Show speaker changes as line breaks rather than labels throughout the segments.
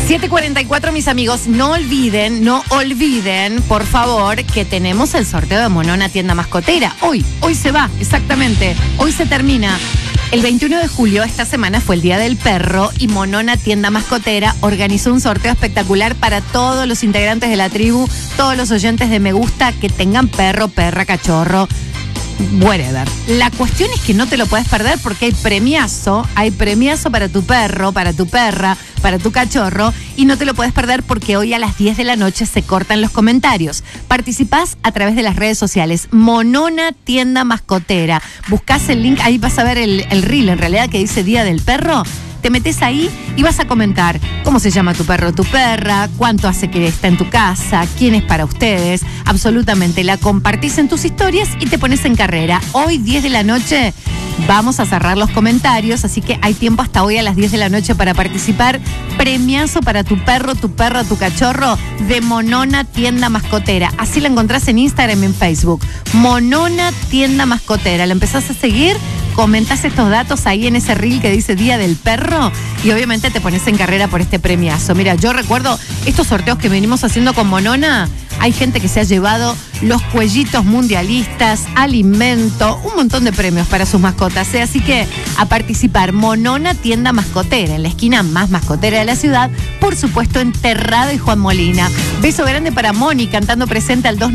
7:44, mis amigos, no olviden, por favor, que tenemos el sorteo de Monona Tienda Mascotera. Hoy se va, exactamente, hoy se termina. El 21 de julio, esta semana, fue el Día del Perro y Monona Tienda Mascotera organizó un sorteo espectacular para todos los integrantes de la tribu, todos los oyentes de Me Gusta que tengan perro, perra, cachorro, whatever. La cuestión es que no te lo puedes perder porque hay premiazo para tu perro, para tu perra, para tu cachorro, y no te lo puedes perder porque hoy a las 10 de la noche se cortan los comentarios. Participás a través de las redes sociales, Monona Tienda Mascotera. Buscás el link, ahí vas a ver el reel en realidad que dice Día del Perro. Te metes ahí y vas a comentar cómo se llama tu perro o tu perra, cuánto hace que está en tu casa, quién es para ustedes, absolutamente. La compartís en tus historias y te pones en carrera. Hoy, 10 de la noche, vamos a cerrar los comentarios, así que hay tiempo hasta hoy a las 10 de la noche para participar. Premiazo para tu perro, tu perra, tu cachorro de Monona Tienda Mascotera. Así la encontrás en Instagram y en Facebook. Monona Tienda Mascotera. La empezás a seguir, comentás estos datos ahí en ese reel que dice Día del Perro y obviamente te pones en carrera por este premiazo. Mira, yo recuerdo estos sorteos que venimos haciendo con Monona. Hay gente que se ha llevado los cuellitos mundialistas, alimento, un montón de premios para sus mascotas. Así que a participar, Monona Tienda Mascotera, en la esquina más mascotera de la ciudad, por supuesto en Terrado y Juan Molina. Beso grande para Moni, cantando presente al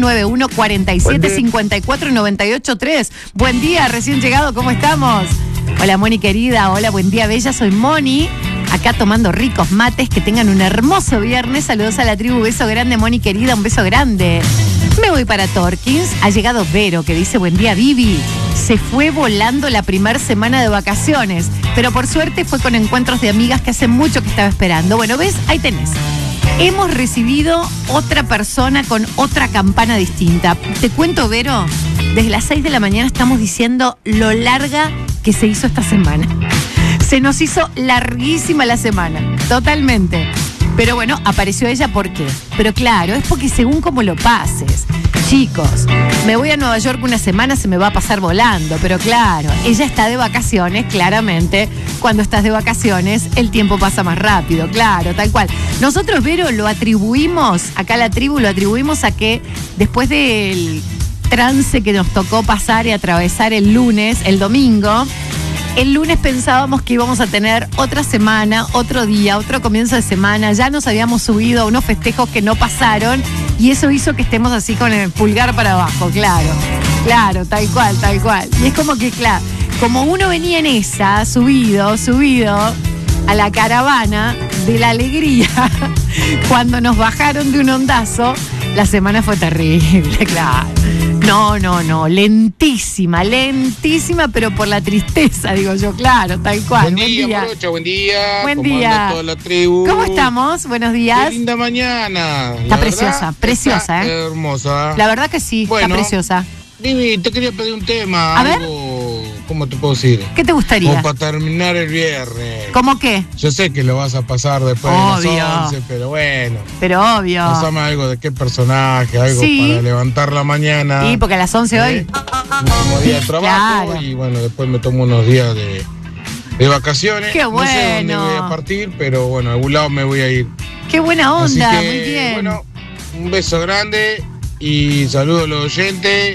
291-4754-983. Buen día, recién llegado, ¿cómo estamos? Hola Moni querida, hola, buen día bella, soy Moni. Acá tomando ricos mates, que tengan un hermoso viernes. Saludos a la tribu, beso grande, Moni querida, un beso grande. Me voy para Torkins, ha llegado Vero, que dice buen día Vivi. Se fue volando la primera semana de vacaciones, pero por suerte fue con encuentros de amigas que hace mucho que estaba esperando. Bueno, ¿ves? Ahí tenés. Hemos recibido otra persona con otra campana distinta. Te cuento, Vero, desde las 6 de la mañana estamos diciendo lo larga que se hizo esta semana. Se nos hizo larguísima la semana, totalmente. Pero bueno, apareció ella, ¿por qué? Pero claro, es porque según cómo lo pases. Chicos, me voy a Nueva York una semana, se me va a pasar volando. Pero claro, ella está de vacaciones, claramente. Cuando estás de vacaciones, el tiempo pasa más rápido, claro, tal cual. Nosotros, Vero, lo atribuimos, acá la tribu lo atribuimos a que después del trance que nos tocó pasar y atravesar el lunes, el domingo, el lunes pensábamos que íbamos a tener otra semana, otro día, otro comienzo de semana. Ya nos habíamos subido a unos festejos que no pasaron y eso hizo que estemos así con el pulgar para abajo, claro, tal cual. Y es como que, claro, como uno venía en esa, subido a la caravana de la alegría, cuando nos bajaron de un ondazo, la semana fue terrible, claro. No, lentísima, pero por la tristeza, digo yo, claro, tal cual.
Buen día.
Buen
¿Cómo
día.
anda toda la tribu?
¿Cómo estamos? Buenos días.
Qué linda mañana.
Está preciosa,
está hermosa.
La verdad que sí,
bueno,
está preciosa.
Vivi, te quería pedir un tema.
A ver.
¿Cómo te puedo decir?
¿Qué te gustaría?
Como para terminar el viernes.
¿Cómo qué?
Yo sé que lo vas a pasar después de las 11, pero bueno.
Pero obvio.
Pasame algo de qué personaje, algo
sí,
para levantar la mañana.
Sí, porque a las 11 hoy.
Último día de trabajo, claro. Y bueno, después me tomo unos días de vacaciones.
Qué bueno.
No sé dónde voy a partir, pero bueno, a algún lado me voy a ir.
Qué buena onda,
así que,
muy bien.
Bueno, un beso grande y saludos a los oyentes.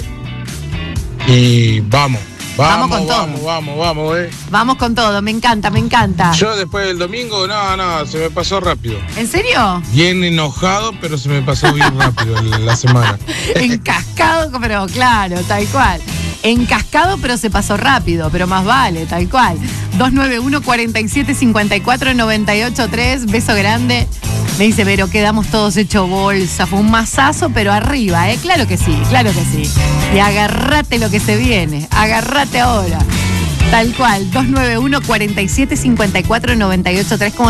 Y vamos con todo.
Vamos con todo, me encanta.
Yo después del domingo, no, se me pasó rápido.
¿En serio?
Bien enojado, pero se me pasó bien rápido la semana.
Encascado, pero claro, tal cual. Encascado, pero se pasó rápido, pero más vale, tal cual. 291-4754-983, beso grande. Me dice Vero, quedamos todos hecho bolsa. Fue un mazazo, pero arriba, ¿eh? Claro que sí. Y agarrate lo que se viene. Agarrate ahora. Tal cual. 291-4754-983.